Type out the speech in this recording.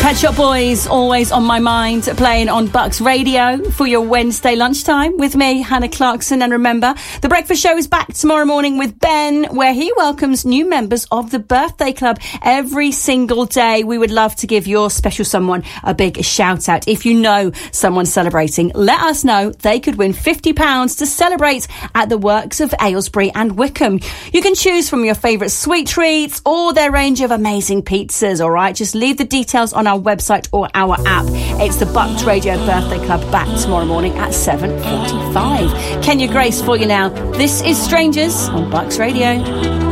Pet Shop Boys, always on my mind, playing on Bucks Radio for your Wednesday lunchtime with me, Hannah Clarkson. And remember, The Breakfast Show is back tomorrow morning with Ben, where he welcomes new members of the Birthday Club every single day. We would love to give your special someone a big shout out. If you know someone celebrating, let us know. They could win £50 to celebrate at the works of Aylesbury and Wickham. You can choose from your favourite sweet treats or their range of amazing pizzas, all right? Just leave the details on our website or our app. It's the Bucks Radio Birthday Club, back tomorrow morning at 7:45. Kenya Grace for you now. This is Strangers on Bucks Radio.